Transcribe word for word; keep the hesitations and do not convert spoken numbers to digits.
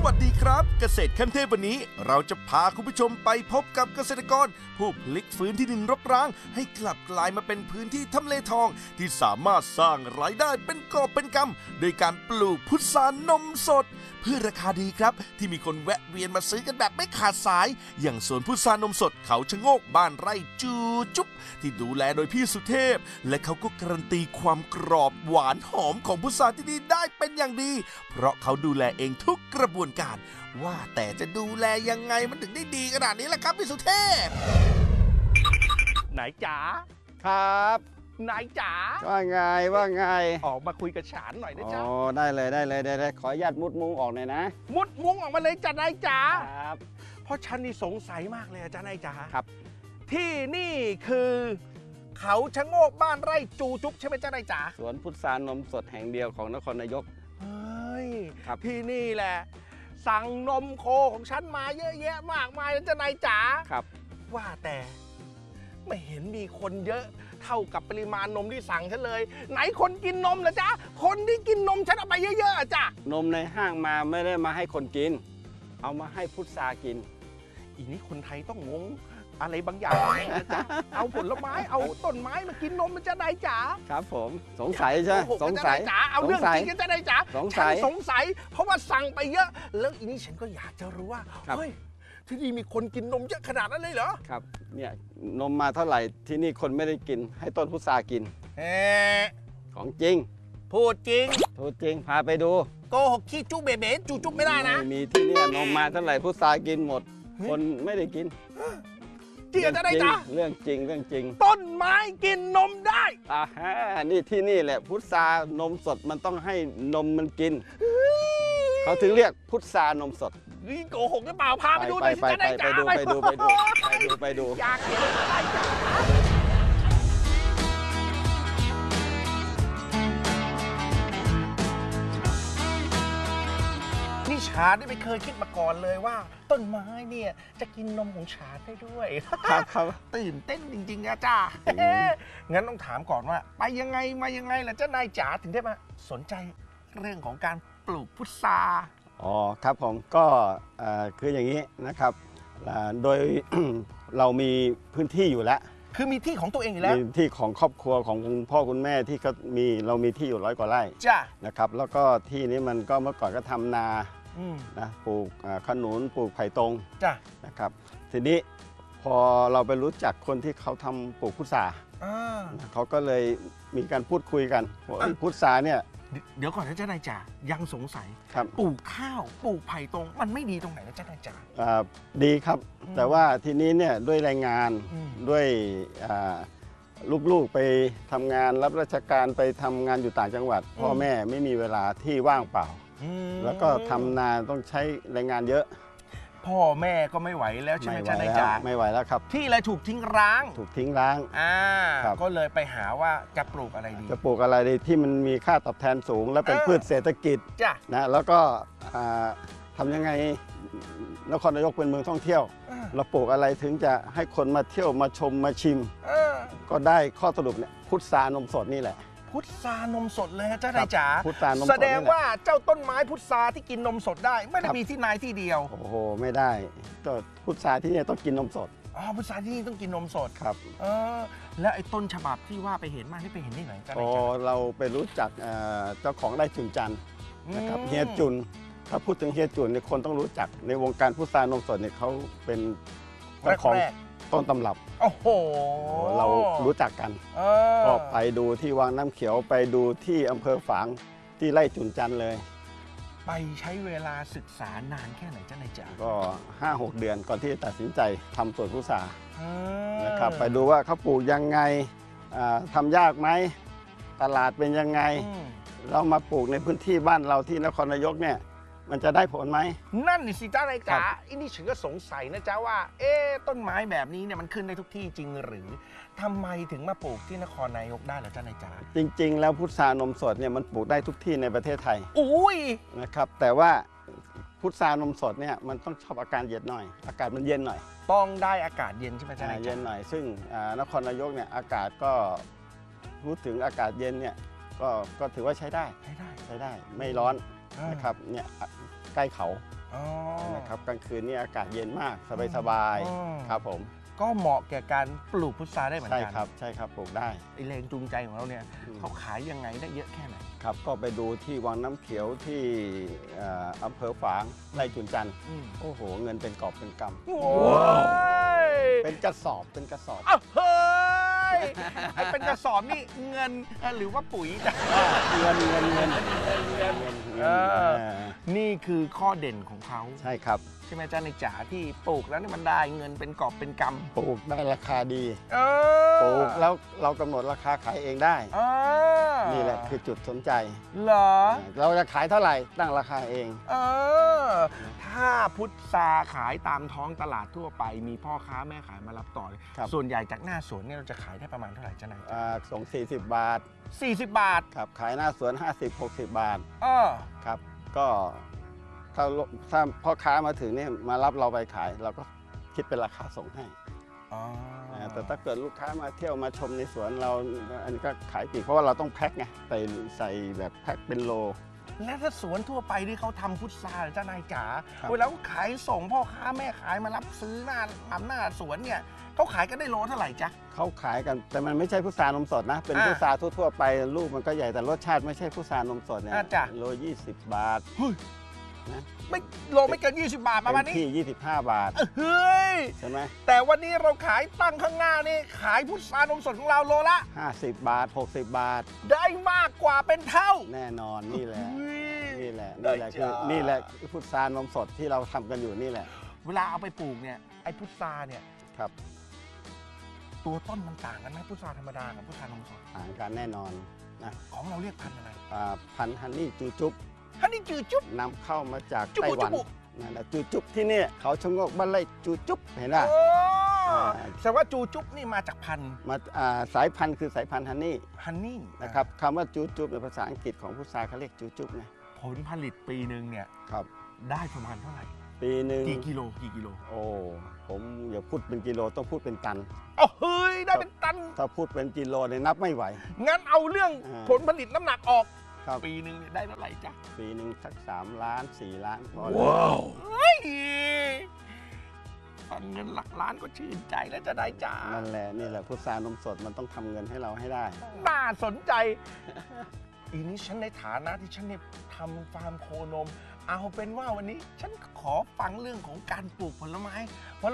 วัสดีครับเกษตรขั้นเทพวันนี้เราจะพาคุณผู้ชมไปพบกับเกษตรกรผู้พลิกฟื้นที่ดินรกร้างให้กลับกลายมาเป็นพื้นที่ทำเลทองที่สามารถสร้างรายได้เป็นกอบเป็นกำโดยการปลูกพุทรานมสดเพื่อราคาดีครับที่มีคนแวะเวียนมาซื้อกันแบบไม่ขาดสายอย่างสวนพุทรานมสดเขาชะโงกบ้านไร่จูจุ๊บที่ดูแลโดยพี่สุเทพและเขาก็การันตีความกรอบหวานหอมของพุทราที่นี่ได้เป็นอย่างดีเพราะเขาดูแลเองทุกกระบวนการว่าแต่จะดูแลยังไงมันถึงได้ดีขนาดนี้ล่ะครับพี่สุเทพไหนจ๋าครับไหนจ๋าว่าไงว่าไงออกมาคุยกับฉันหน่อยนะจ๊ะอ๋อได้เลยได้เลยได้เลยขออนุญาตมุดมุ้งออกหน่อยนะมุดมุ้งออกมาเลยจ้ะนายจ๋าครับเพราะฉันนี่สงสัยมากเลยจ้ะนายจ๋าครับที่นี่คือเขาชะโงกบ้านไร่จูจุ๊บใช่ไหมจ้ะนายจ๋าสวนพุทรานมสดแห่งเดียวของนครนายกเฮ้ยครับที่นี่แหละสั่งนมโคของฉันมาเยอะแยะมากมายจ้ะนายจ๋าครับว่าแต่ไม่เห็นมีคนเยอะเท่ากับปริมาณนมที่สั่งฉันเลยไหนคนกินนมล่ะจ๊ะคนที่กินนมฉันเอาไปเยอะๆจ้ะนมในห้างมาไม่ได้มาให้คนกินเอามาให้พุทรากินอีนี้คนไทยต้องงงอะไรบางอย่างนะจ๊ะเอาผลไม้เอาต้นไม้มากินนมมันจะได้จ๋าครับผมสงสัยใช่สงสัยจ๋าเอาเรื่องจริงกันจะได้จ๋าสงสัยสงสัยเพราะว่าสั่งไปเยอะแล้วอีนี้ฉันก็อยากจะรู้ว่าเฮ้ยที่นี่มีคนกินนมเยอะขนาดนั้นเลยเหรอครับเนี่ยนมมาเท่าไหร่ที่นี่คนไม่ได้กินให้ต้นพุทรากินเอ๊ของจริงพูดจริงพูดจริงพาไปดูโกหกขี้จุ๊บเบ๋เบ๋จูจุ๊บไม่ได้นะมีที่นี่นมมาเท่าไหร่พุทรากินหมดคนไม่ได้กินจริงจะได้จ้าเรื่องจริงเรื่องจริงต้นไม้กินนมได้อ่าฮะนี่ที่นี่แหละพุทรานมสดมันต้องให้นมมันกินเขาถึงเรียกพุทรานมสดนี่โกหกหรือเปล่าพาไปดูหน่อยสิจะได้จ้าไปดูไปดูไปดูไปดูอยากเห็นอะไรจ้านี่ฉาได้ไม่เคยคิดมาก่อนเลยว่าต้นไม้เนี่ยจะกินนมของฉาได้ด้วยครับครับตื่นเต้นจริงๆนะจ้างั้นต้องถามก่อนว่าไปยังไงมายังไงล่ะเจ้านายจ๋าถึงได้มาสนใจเรื่องของการปลูกพุทราอ๋อครับผมก็คืออย่างนี้นะครับโดย เรามีพื้นที่อยู่แล้วคือมีที่ของตัวเองอยู่แล้วมีที่ของครอบครัวของคุณพ่อคุณแม่ที่เขามีเรามีที่อยู่ร้อยกว่าไร่จ้ะนะครับแล้วก็ที่นี้มันก็เมื่อก่อนก็ทำนานะปลูกขนุนปลูกไผ่ตรงจ้ะนะครับทีนี้พอเราไปรู้จักคนที่เขาทำปลูกพุทราเขาก็เลยมีการพูดคุยกันว่าพุทราเนี่ยเดี๋ยวก่อนนะเจ้านายจ๋ายังสงสัยครับปลูกข้าวปลูกไผ่ตรงมันไม่ดีตรงไหนนะเจ้านายจ๋าดีครับแต่ว่าทีนี้เนี่ยด้วยแรงงานด้วยลูกๆไปทำงานรับราชการไปทำงานอยู่ต่างจังหวัดพ่อแม่ไม่มีเวลาที่ว่างเปล่าแล้วก็ทำนาต้องใช้แรงงานเยอะพ่อแม่ก็ไม่ไหวแล้วใช่ไหมเจ้านายจ๋าไม่ไหวแล้วครับที่เลยถูกทิ้งร้างถูกทิ้งร้างอ่าก็เลยไปหาว่าจะปลูกอะไรดีจะปลูกอะไรดีที่มันมีค่าตอบแทนสูงและเป็นพืชเศรษฐกิจจ้ะนะแล้วก็ทำยังไงนครนายกเป็นเมืองท่องเที่ยวเราปลูกอะไรถึงจะให้คนมาเที่ยวมาชมมาชิมก็ได้ข้อสรุปเนี่ยพุทรานมสดนี่แหละพุทรานมสดเลยเจ้านายจ๋าพุทรานมสดแสดงว่าเจ้าต้นไม้พุทราที่กินนมสดได้ไม่ได้มีที่นายที่เดียวโอ้โหไม่ได้ก็พุทราที่นี่ต้องกินนมสดอ๋อพุทราที่นี่ต้องกินนมสดครับเออแล้วไอ้ต้นฉบับที่ว่าไปเห็นมาที่ไปเห็นที่ไหนกันอ๋อเราไปรู้จักเจ้าของไร่จุนจันทร์นะครับเฮียจุนถ้าพูดถึงเฮียจุนเนี่ยคนต้องรู้จักในวงการพุทรานมสดเนี่ยเขาเป็นเจ้าของต้นตำรับโอ้โหเรารู้จักกันก็ไปดูที่วังน้ำเขียวไปดูที่อำเภอฝางที่ไร่จุนจันทร์เลยไปใช้เวลาศึกษานานแค่ไหนเจ้านายจ๋าก็ ห้าหก เดือนก่อนที่จะตัดสินใจทำสวนพุทรานะครับไปดูว่าเขาปลูกยังไงทำยากไหมตลาดเป็นยังไงเรามาปลูกในพื้นที่บ้านเราที่นครนายกเนี่ยมันจะได้ผลไหมนั่นนี่สิจ้านายจ๋าอันนี้ฉันก็สงสัยนะจ๊ะว่าเอ๊ต้นไม้แบบนี้เนี่ยมันขึ้นได้ทุกที่จริงหรือทำไมถึงมาปลูกที่นครนายกได้ล่ะจ้านายจ๋าจริงๆแล้วพุทรานมสดเนี่ยมันปลูกได้ทุกที่ในประเทศไทยอุ้ยนะครับแต่ว่าพุทรานมสดเนี่ยมันต้องชอบอากาศเย็นหน่อยอากาศมันเย็นหน่อยต้องได้อากาศเย็นใช่ไหมจ้านายจ๋าเย็นหน่อยซึ่งนครนายกเนี่ยอากาศก็พูดถึงอากาศเย็นเนี่ยก็ก็ถือว่าใช้ได้ใช้ได้ใช้ได้ไม่ร้อนนะครับเนี่ยใกล้เขานะครับกลางคืนนี่อากาศเย็นมากสบายๆครับผมก็เหมาะแก่การปลูกพุทราได้เหมือนกันใช่ครับใช่ครับปลูกได้ไอแรงจูงใจของเราเนี่ยเขาขายยังไงได้เยอะแค่ไหนครับก็ไปดูที่วังน้ำเขียวที่อำเภอฝางไร่จุนจันทร์โอ้โหเงินเป็นกอบเป็นกำเป็นกระสอบเป็นกระสอบเฮ้ยไอเป็นกระสอบนี่เงินหรือว่าปุ๋ยจ้ะเงินเงินเงินนี่คือข้อเด่นของเขาใช่ครับใช่ไหมจ๊ะในจ๋าที่ปลูกแล้วนี่มันได้เงินเป็นกอบเป็นกำปลูกได้ราคาดีปลูกแล้วเรากำหนดราคาขายเองได้นี่แหละคือจุดสนใจเหรอเราจะขายเท่าไหร่ตั้งราคาเองเออถ้าพุทราขายตามท้องตลาดทั่วไปมีพ่อค้าแม่ขายมารับต่อส่วนใหญ่จากหน้าสวนเนี่ยเราจะขายได้ประมาณเท่าไหร่จ๊ะนายส่งสี่สิบบาทสี่สิบบาทครับขายหน้าสวนห้าสิบ หกสิบบาทเออครับก็ถ้าถ้าพ่อค้ามาถึงนี่มารับเราไปขายเราก็คิดเป็นราคาส่งให้แต่ถ้าเกิดลูกค้ามาเที่ยวมาชมในสวนเราอันนี้ก็ขายปีกเพราะว่าเราต้องแพ็คไงใส่ใส่แบบแพ็คเป็นโลและถ้าสวนทั่วไปที่เขาทำพุทราเจ้านายจ๋าเวลาเขาขายส่งพ่อค้าแม่ขายมารับซื้อหน้าทำหน้าสวนเนี่ยเขาขายกันได้โลเท่าไหร่จ๊ะเขาขายกันแต่มันไม่ใช่พุทรานมสดนะเป็นพุทราทั่วๆไปลูกมันก็ใหญ่แต่รสชาติไม่ใช่พุทรานมสดเนี่ยโลยี่สิบบาทไม่โลไม่เกินยี่สิบบาทประมาณนี้ที่ยี่สิบห้าบาทเฮ้ยใช่ไหมแต่วันนี้เราขายตั้งข้างหน้านี่ขายพุทรานมสดของเราโลละห้าสิบบาทหกสิบบาทได้มากกว่าเป็นเท่าแน่นอนนี่แหละนี่แหละนี่แหละคือนี่แหละพุทรานมสดที่เราทำกันอยู่นี่แหละเวลาเอาไปปลูกเนี่ยไอ้พุทราเนี่ยครับตัวต้นมันต่างกันไหมพุทราธรรมดากับพุทรานมสดต่างกันแน่นอนนะของเราเรียกพันธุ์อะไรพันธุ์ฮันนี่จูจุ๊บฮันนี่จูจุ๊บนำเข้ามาจากไต้หวันนั่นแหละจูจุ๊บที่นี่เขาชะงกบ้านไร่จูจุ๊บเห็นไหมแสดงว่าจูจุ๊บนี่มาจากพันธุ์มาสายพันธุ์คือสายพันธุ์ฮันนี่ฮันนี่นะครับคำว่าจูจุ๊บในภาษาอังกฤษของพุทราเขาเรียกจูจุ๊บไงผลผลิตปีหนึ่งเนี่ยครับได้ประมาณเท่าไหร่ปีหนึ่งกี่กิโลกี่กิโลโอ้ผมอย่าพูดเป็นกิโลต้องพูดเป็นตันโอ้เฮ้ยได้เป็นตันถ้าพูดเป็นกิโลเนี่ยนับไม่ไหวงั้นเอาเรื่องผลผลิตน้ำหนักออกปีหนึ่งได้เท่าไหร่จ๊ะปีหนึ่งสักสามล้านสี่ล้านว้าวเฮ้ยเงินหลักล้านก็ชื่นใจแล้วจะได้จ้านั่นแหละนี่แหละพุทรานมสดมันต้องทำเงินให้เราให้ได้น่าสนใจอีนี้ฉันในฐานะที่ฉันเนี่ยทำฟาร์มโคนมเอาเป็นว่าวันนี้ฉันขอฟังเรื่องของการปลูกผลไม้